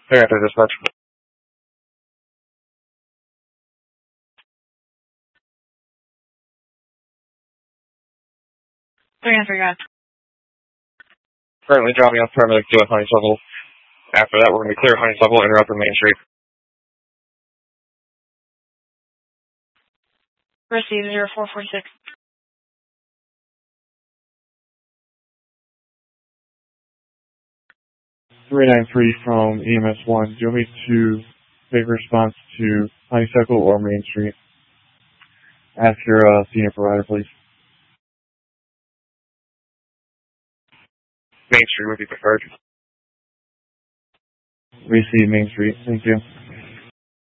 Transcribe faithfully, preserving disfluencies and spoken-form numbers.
Hey, after dispatch. Three hundred, guys. Currently dropping off paramedic two at Honeysuckle. After that, we're going to clear Honeysuckle and interrupt the Main Street. Receive zero four four six. three nine three from E M S one. Do you want me to make a response to Honeysuckle or Main Street? Ask your uh, senior provider, please. Main Street would be preferred. Receive Main Street. Thank you.